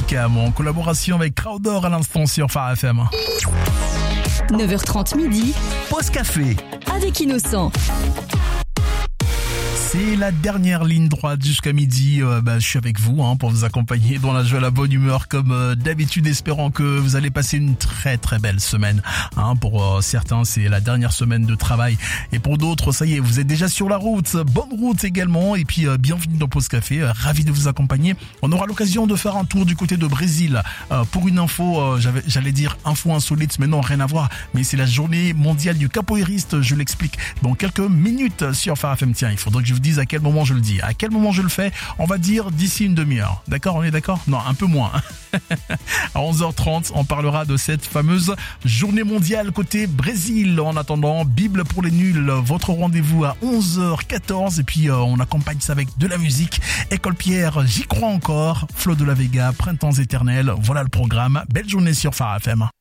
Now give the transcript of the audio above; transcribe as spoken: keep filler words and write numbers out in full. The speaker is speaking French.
Cam en collaboration avec Crowder à l'instant sur Phare F M. neuf heures trente midi, Pause café avec Innocent. C'est la dernière ligne droite jusqu'à midi. Euh, bah, je suis avec vous hein, pour vous accompagner dans la joie, la bonne humeur comme euh, d'habitude, espérant que vous allez passer une très très belle semaine. Hein, pour euh, certains, c'est la dernière semaine de travail et pour d'autres, ça y est, vous êtes déjà sur la route. Bonne route également et puis euh, bienvenue dans Pause Café. Euh, ravi de vous accompagner. On aura l'occasion de faire un tour du côté de Brésil euh, pour une info. Euh, j'avais, j'allais dire info insolite, mais non, rien à voir. Mais c'est la journée mondiale du capoeiriste. Je l'explique dans quelques minutes sur Phare F M. Tiens, il faudrait que je vous dise à quel moment je le dis, à quel moment je le fais. On va dire d'ici une demi-heure. D'accord, on est d'accord? Non, un peu moins. À onze heures trente, on parlera de cette fameuse journée mondiale côté Brésil. En attendant, Bible pour les nuls, votre rendez-vous à onze heures quatorze. Et puis, euh, on accompagne ça avec de la musique. École Pierre, j'y crois encore. Flo de la Vega, Printemps éternel. Voilà le programme. Belle journée sur Phare F M.